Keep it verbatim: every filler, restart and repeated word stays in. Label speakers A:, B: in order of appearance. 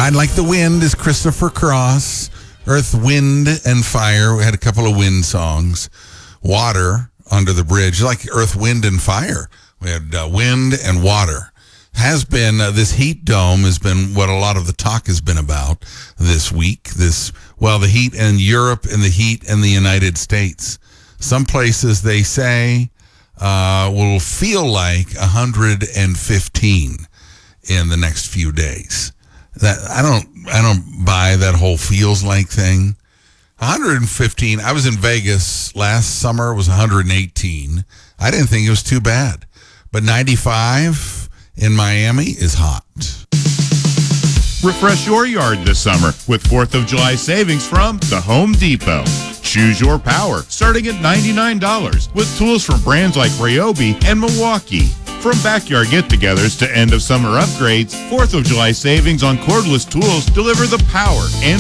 A: Ride Like the Wind is Christopher Cross. Earth, Wind, and Fire. We had a couple of wind songs. Water, Under the Bridge. Like Earth, Wind, and Fire. We had uh, wind and water. Has been, uh, this heat dome has been what a lot of the talk has been about this week. This, well, the heat in Europe and the heat in the United States. Some places, they say, uh, will feel like one hundred fifteen in the next few days. That I don't, I don't buy that whole feels like thing. one hundred fifteen. I was in Vegas last summer. It was one hundred eighteen. I didn't think it was too bad, but ninety-five in Miami is hot.
B: Refresh your yard this summer with fourth of July savings from the Home Depot. Choose your power, starting at ninety-nine dollars, with tools from brands like Ryobi and Milwaukee. From backyard get-togethers to end-of-summer upgrades, fourth of July savings on cordless tools deliver the power and